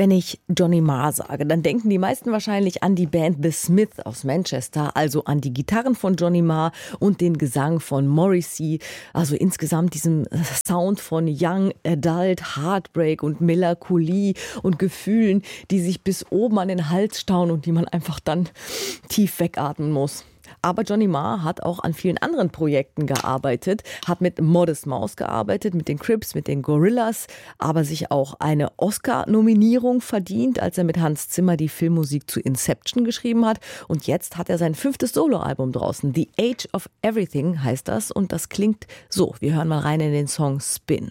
Wenn ich Johnny Marr sage, dann denken die meisten wahrscheinlich an die Band The Smiths aus Manchester, also an die Gitarren von Johnny Marr und den Gesang von Morrissey. Also insgesamt diesem Sound von Young Adult, Heartbreak und Melancholie und Gefühlen, die sich bis oben an den Hals stauen und die man einfach dann tief wegatmen muss. Aber Johnny Marr hat auch an vielen anderen Projekten gearbeitet, hat mit Modest Mouse gearbeitet, mit den Crips, mit den Gorillas, aber sich auch eine Oscar-Nominierung verdient, als er mit Hans Zimmer die Filmmusik zu Inception geschrieben hat. Und jetzt hat er sein 5. Soloalbum draußen. The Age of Everything heißt das und das klingt so. Wir hören mal rein in den Song Spin.